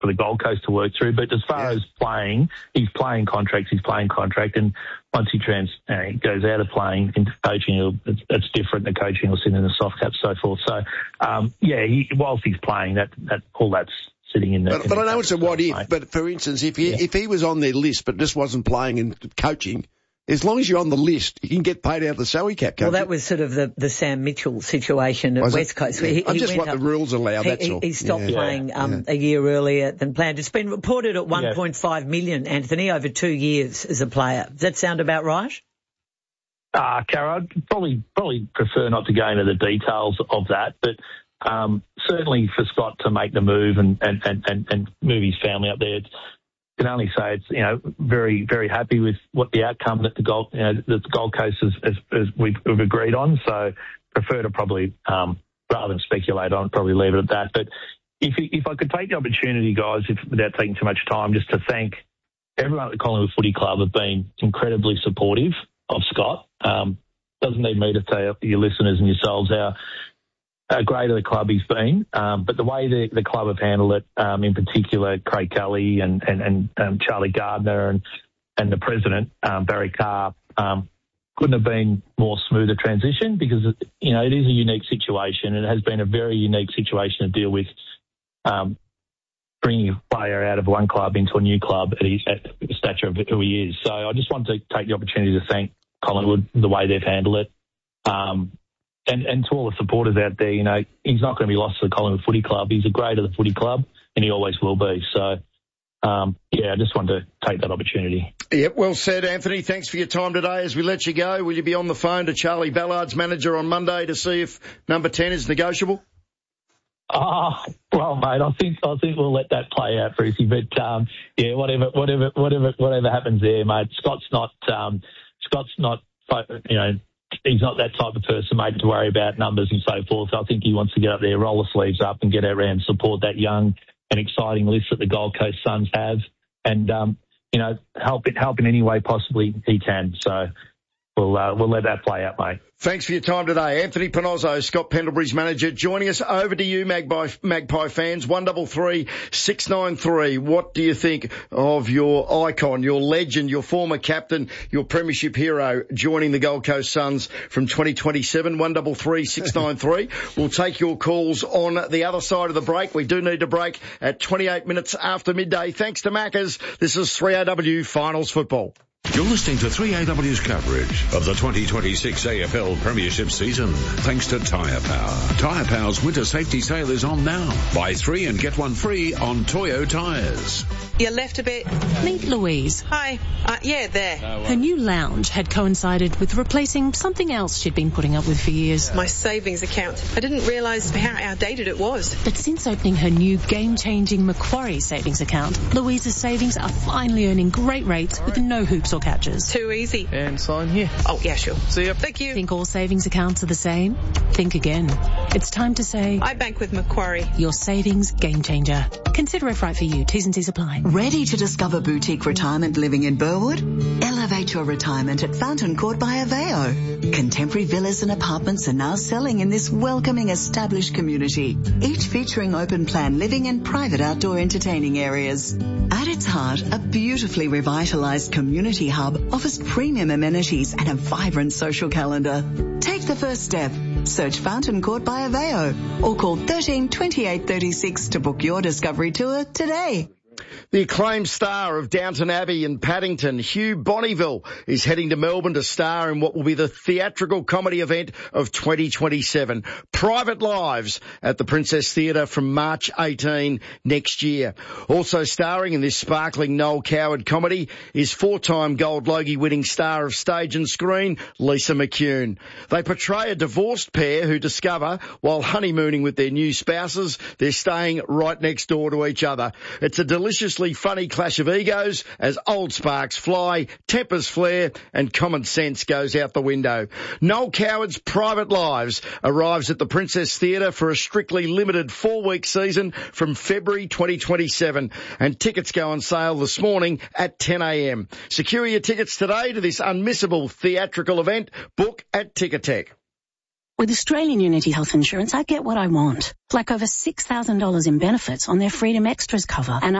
the Gold Coast to work through. But as far as playing, he's playing contract, and once he goes out of playing into coaching, it's different. The coaching will sit in the soft cap, so forth. So, whilst he's playing, that's sitting in the... But I know it's a what if, mate. But for instance, if he was on their list but just wasn't playing and coaching, as long as you're on the list, you can get paid out of the salary cap. Well, that was sort of the Sam Mitchell situation at West Coast. The rules allow, that's all. He stopped playing a year earlier than planned. It's been reported at $1.5 million, Anthony, over 2 years as a player. Does that sound about right? Cara, I'd probably prefer not to go into the details of that, but certainly for Scott to make the move and move his family up there, can only say it's very, very happy with what the outcome that the Gold Coast as we've agreed on. So prefer to probably rather than speculate on, probably leave it at that. But if I could take the opportunity, guys, without taking too much time, just to thank everyone at the Collingwood Footy Club have been incredibly supportive of Scott. Doesn't need me to tell your listeners and yourselves how great of the club he's been, but the way the club have handled it, in particular Craig Kelly and Charlie Gardner and the president, Barry Carr, couldn't have been more smoother transition because, it is a unique situation. It has been a very unique situation to deal with, bringing a player out of one club into a new club at the stature of who he is. So I just wanted to take the opportunity to thank Collingwood the way they've handled it. And to all the supporters out there, he's not going to be lost to the Collingwood Footy Club. He's a great of the footy club, and he always will be. So, I just wanted to take that opportunity. Yeah, well said, Anthony. Thanks for your time today. As we let you go, will you be on the phone to Charlie Ballard's manager on Monday to see if number 10 is negotiable? Well, mate, I think we'll let that play out, Brucey. But whatever happens there, mate. Scott's not. He's not that type of person, mate, to worry about numbers and so forth. I think he wants to get up there, roll the sleeves up and get out around, support that young and exciting list that the Gold Coast Suns have and, help in any way possibly he can. So we'll let that play out, mate. Thanks for your time today. Anthony Panozzo, Scott Pendlebury's manager, joining us. Over to you, Magpie fans. 133 693. What do you think of your icon, your legend, your former captain, your premiership hero joining the Gold Coast Suns from 2027? 133 693. We'll take your calls on the other side of the break. We do need to break at 28 minutes after midday. Thanks to Maccas. This is 3AW Finals Football. You're listening to 3AW's coverage of the 2026 AFL Premiership season, thanks to Tyre Power. Tyre Power's winter safety sale is on now. Buy 3 and get 1 free on Toyo tyres. You left a bit. Meet Louise. Hi. There. Her new lounge had coincided with replacing something else she'd been putting up with for years. My savings account. I didn't realise how outdated it was. But since opening her new game-changing Macquarie savings account, Louise's savings are finally earning great rates with no hoops or catches. Too easy. And sign here. Oh, yeah, sure. See ya. Thank you. Think all savings accounts are the same? Think again. It's time to say... I bank with Macquarie. Your savings game changer. Consider if right for you. T's and C's apply. Ready to discover boutique retirement living in Burwood? Elevate your retirement at Fountain Court by Aveo. Contemporary villas and apartments are now selling in this welcoming established community, each featuring open plan living and private outdoor entertaining areas. At its heart, a beautifully revitalised community hub offers premium amenities and a vibrant social calendar. Take the first step. Search Fountain Court by Aveo or call 13 28 36 to book your discovery tour today. The acclaimed star of Downton Abbey and Paddington, Hugh Bonneville, is heading to Melbourne to star in what will be the theatrical comedy event of 2027, Private Lives, at the Princess Theatre from March 18 next year. Also starring in this sparkling Noel Coward comedy is 4-time Gold Logie winning star of stage and screen, Lisa McCune. They portray a divorced pair who discover, while honeymooning with their new spouses, they're staying right next door to each other. It's a deliciously funny clash of egos as old sparks fly, tempers flare, and common sense goes out the window. Noel Coward's Private Lives arrives at the Princess Theatre for a strictly limited 4-week season from February 2027, and tickets go on sale this morning at 10 a.m. Secure your tickets today to this unmissable theatrical event. Book at Ticketek. With Australian Unity Health Insurance, I get what I want. Like over $6,000 in benefits on their Freedom Extras cover and